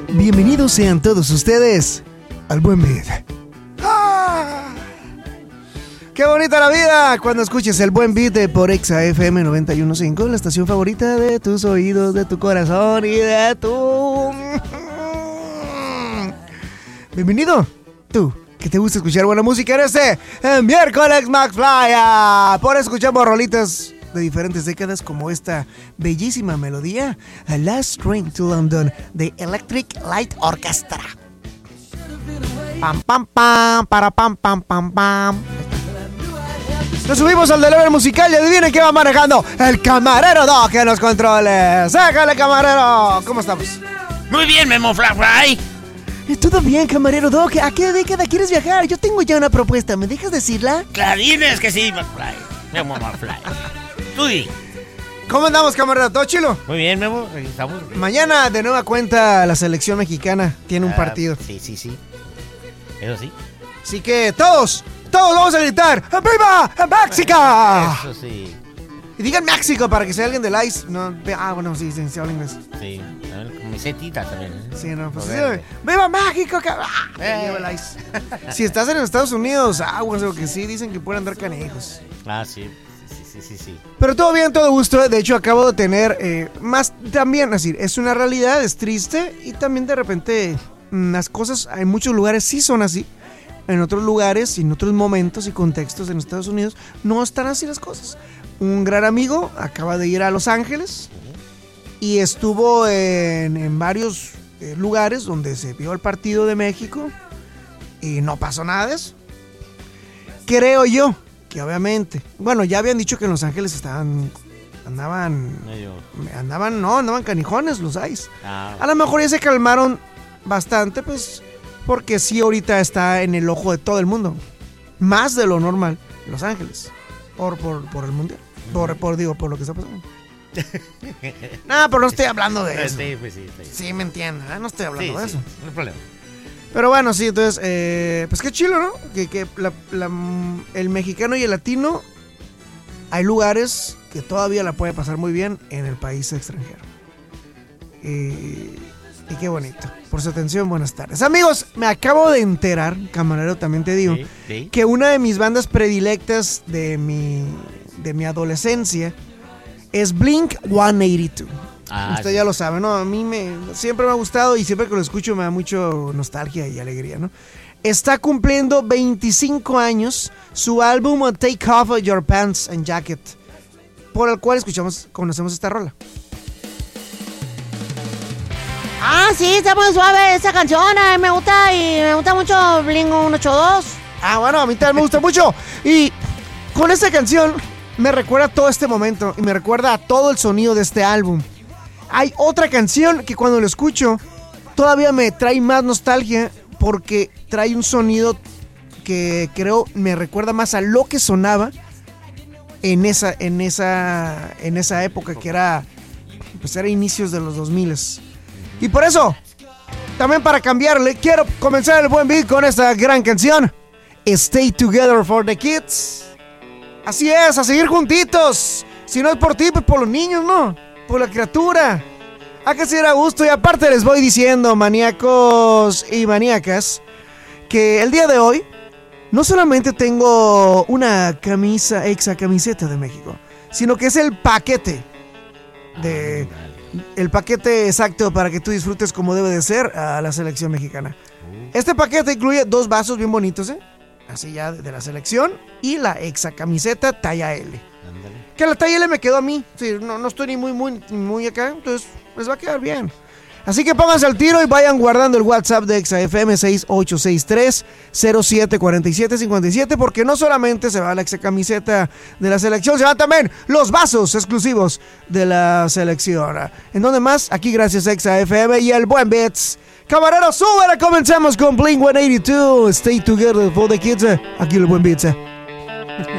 Bienvenidos sean todos ustedes al Buen Beat. ¡Qué bonita la vida! Cuando escuches el Buen Beat por Exa FM 91.5, la estación favorita de tus oídos, de tu corazón y de tu... Bienvenido, tú, que te gusta escuchar buena música en este miércoles Max Playa. Por eso escuchamos rolitas de diferentes décadas como esta bellísima melodía, A Last Train to London de Electric Light Orchestra. Pam pam pam, para pam pam pam pam. Nos subimos al delivery musical y adivinen qué va manejando el camarero Doc en los controles. ¡Sácale, camarero! ¿Cómo estamos? Muy bien, Memo Fly. Todo bien, camarero Doc. ¿A qué década quieres viajar? Yo tengo ya una propuesta. ¿Me dejas decirla? Clarines que sí, McFly. Memo McFly. Tú di. ¿Cómo andamos, camarero? ¿Todo chilo? Muy bien, Memo. Estamos. Mañana, de nueva cuenta, la selección mexicana tiene un partido. Sí. Eso sí. Así que todos vamos a gritar ¡Viva México! Eso sí. Y digan México para que sea alguien del ICE. No, bueno, sí, se habla inglés. Sí, con mi setita también. Sí, no, pues sí, ¡Viva México! Lleva el ICE. Si estás en Estados Unidos, bueno, que sí, dicen que pueden andar canejos. Sí. Pero todo bien, todo gusto. De hecho, acabo de tener más también, es decir, es una realidad, es triste. Y también de repente las cosas en muchos lugares sí son así. En otros lugares y en otros momentos y contextos en Estados Unidos no están así las cosas. Un gran amigo acaba de ir a Los Ángeles y estuvo en varios lugares donde se vio el partido de México y no pasó nada de eso. Creo yo que obviamente, bueno, ya habían dicho que en Los Ángeles andaban canijones los ICE. A lo mejor ya se calmaron bastante, pues, porque sí ahorita está en el ojo de todo el mundo, más de lo normal, Los Ángeles, por el mundial, por lo que está pasando. Pero no estoy hablando de eso. Sí, me entiendes, no estoy hablando de eso. No hay problema. Pero bueno, sí, entonces, pues qué chilo, ¿no? Que el mexicano y el latino, hay lugares que todavía la puede pasar muy bien en el país extranjero. Y qué bonito. Por su atención, buenas tardes. Amigos, me acabo de enterar, camarero, también te digo, que una de mis bandas predilectas de mi adolescencia es Blink-182. Usted ya lo sabe, ¿no? A mí siempre me ha gustado y siempre que lo escucho me da mucho nostalgia y alegría, ¿no? Está cumpliendo 25 años su álbum Take Off Your Pants and Jacket, por el cual conocemos esta rola. Sí, está muy suave esa canción, me gusta y me gusta mucho Blink-182. Bueno, a mí también me gusta mucho. Y con esta canción me recuerda todo este momento y me recuerda a todo el sonido de este álbum. Hay otra canción que cuando lo escucho todavía me trae más nostalgia porque trae un sonido que creo me recuerda más a lo que sonaba en esa época que era inicios de los 2000s. Y por eso, también para cambiarle, quiero comenzar el Buen Beat con esta gran canción, Stay Together for the Kids. Así es, a seguir juntitos. Si no es por ti, pues por los niños, ¿no? Por la criatura. A que se a gusto. Y aparte les voy diciendo, maníacos y maníacas, que el día de hoy no solamente tengo una Exa camiseta de México, sino que es el paquete el paquete exacto para que tú disfrutes como debe de ser a la selección mexicana. Este paquete incluye 2 vasos bien bonitos, así ya de la selección, y la Exa camiseta talla L. Que la talla L me quedó a mí. Sí, no estoy ni muy acá, entonces les va a quedar bien. Así que pónganse al tiro y vayan guardando el WhatsApp de Exa FM 6863-074757, porque no solamente se va la Exa camiseta de la selección, se van también los vasos exclusivos de la selección. ¿En dónde más? Aquí gracias a Exa FM y el Buen Beats. Camarero, súbela, comencemos con Blink-182. Stay Together for the Kids. Aquí el Buen Beats.